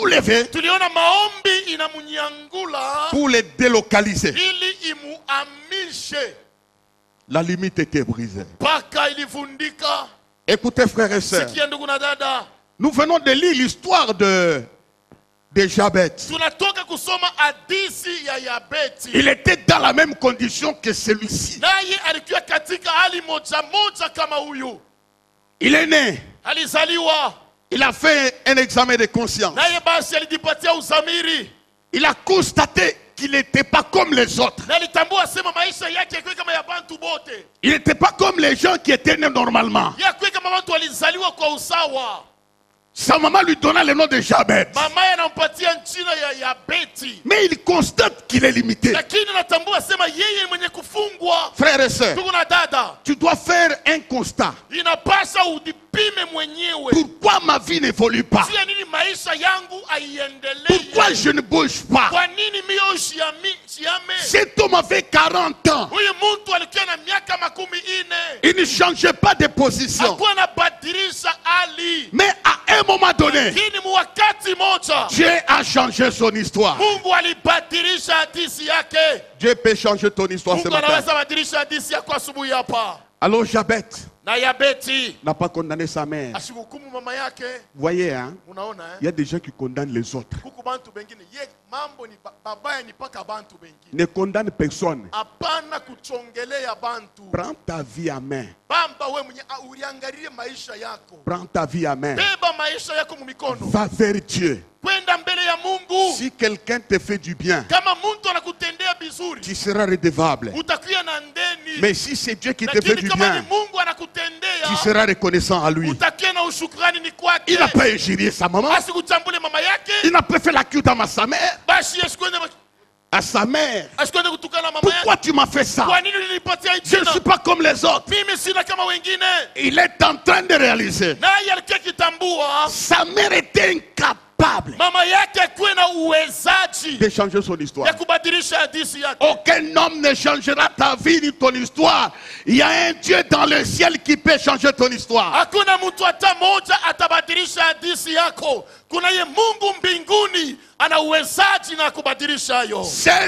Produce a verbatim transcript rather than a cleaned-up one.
soulever tuliona maombi inamunyangula pour les délocaliser. ili imuamishe. La limite était brisée. Paka ilivundika. Écoutez frères et sœurs, Sikia ndugu na dada, nous venons de lire l'histoire de, de Jabet. tunatoka kusoma hadithi ya Yabeti. Il était dans la même condition que celui-ci. Naye alikuwa katika hali moja moja kama huyu. Il est né. Alizaliwa. Il a fait un examen de conscience. Naye basi alijipatia uzamiri. Il a constaté qu'il n'était pas comme les autres. Na alitambua sema maisha yake yako kama ya bantu bote. Il n'était pas comme les gens qui étaient nés normalement. Yako kama watu walizaliwa kwa usawa. Sa maman lui donna le nom de Jabet. Mama anampatia jina ya Yabeti. Mais il constate qu'il est limité. Lakini anatambua sema yeye mwenye kufungwa. Frères et sœurs, Ndugu na dada, tu dois faire un constat. inapasa udipime mwenyewe. Pourquoi ma vie n'évolue pas? Tia nini maisha yangu aiendelee? Pourquoi je ne bouge pas? Kwa nini mio shiami shiame? Cet homme avait quarante ans. Huyu mtu alikuwa na miaka makumi ine. Il ne changeait pas de position. Hakuwa anabadilisha hali. Mais à un moment donné, Lakini mwakati moja Dieu a changé son histoire. Mungu alibadilisha hadithi yake. Dieu peut changer ton histoire ce Mungu matin. anaweza badilisha hadithi yako asubuhi hapa. Alors Jabet Na Yabeti n'a pas condamné sa mère. asikuhukumu mama yake. Vous voyez, hein? Unaona Il y eh? a des gens qui condamnent les autres. Kuku bantu bengine ye mambo ni ba- babaya ni paka bantu bengine. Ne condamne personne. Hapana kuchongelea bantu. Prends ta vie à main. Bamba we mwenye ah, uliangalie maisha yako. Prends ta vie à main. Beba maisha yako mumikono. Va vers Dieu. Kwenda mbele ya Mungu. Si quelqu'un te fait du bien, Kama mtu anakutendea vizuri, tu seras redevable. utakuwa na ndeni. Mais si c'est Dieu qui te fait Lakini du kama ni bien, Mungu anakutendea, tu seras reconnaissant à lui. utakuwa na ushukrani ni kwake. Il n'a pas injurié sa maman. Asikuchambule mama yake. Il n'a pas fait la cute à sa mère. Basi asikwende À sa mère. asikwende kutukana mama Pourquoi yake. tu m'as fait ça? Kwa nini ulinipatia hii Je ne jina? suis pas comme les autres. Mimi sina kama wengine. Il est en train de réaliser. Naye alikuwa kitambua Sa mère était incapable mama yake akuwe na uwezaji de changer son ya histoire. kubadilisha hadithi yake. Aucun homme ne changera ta vie ni ton histoire. Il y a un Dieu dans le ciel qui peut changer ton histoire. Hakuna mtu hata moja atabadilisha hadithi yako. Kuna ye Mungu mbinguni ana uwezaji na kubadilisha hayo. C'est